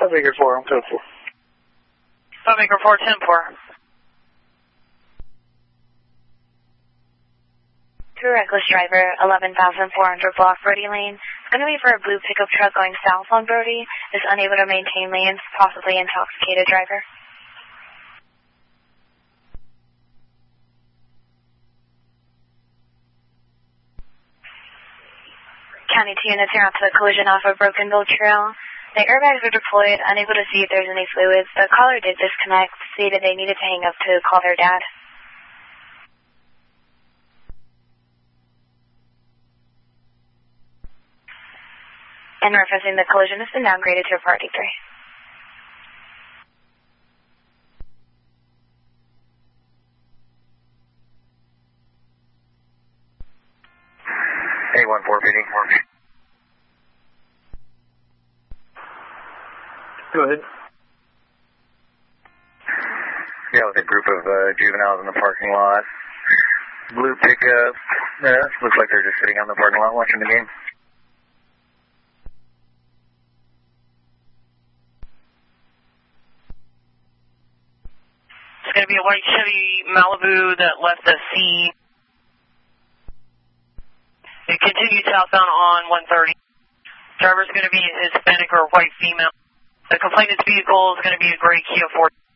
Acre 4, on code 4. 5 Acre 4, 10-4. To a reckless driver, 11,400 block Brody Lane. It's going to be for a blue pickup truck going south on Brody. Is unable to maintain lanes, possibly intoxicated driver. County 2 units are out to a collision off of Broken Bill Trail. The airbags are deployed, unable to see if there's any fluids. The caller did disconnect, stated they needed to hang up to call their dad. And referencing the collision has been downgraded to a Priority 3. A14 PD. Go ahead. Yeah, with a group of juveniles in the parking lot. Blue pickup. Looks like they're just sitting on the parking lot watching the game. It's going to be a white Chevy Malibu that left the scene. It continues southbound on 130. Driver's going to be a Hispanic or white female. The complainant's vehicle is going to be a gray Kia Forte.